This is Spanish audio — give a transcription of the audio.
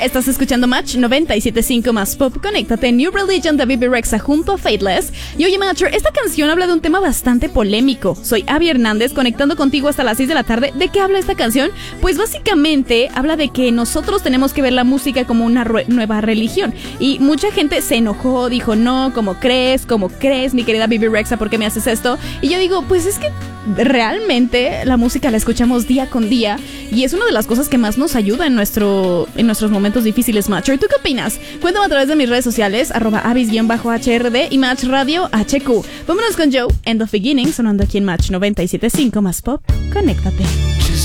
Estás escuchando Match 97.5 más Pop. Conéctate, New Religion de Bebe Rexha junto a Faithless. Y oye, Matcher, esta canción habla de un tema bastante polémico. Soy Abby Hernández, conectando contigo hasta las 6 de la tarde. ¿De qué habla esta canción? Pues básicamente habla de que nosotros tenemos que ver la música como una nueva religión. Y mucha gente se enojó, dijo, no, ¿cómo crees, mi querida Bebe Rexha? ¿Por qué me haces esto? Y yo digo, pues es que realmente la música la escuchamos día con día y es una de las cosas que más nos ayuda en nuestros momentos difíciles, Matcher. ¿Tú qué opinas? Cuéntame a través de mis redes sociales, @avis_hrd y Match Radio HQ. Vámonos con Joe, End of Beginning, sonando aquí en Match 97.5 más Pop. Conéctate.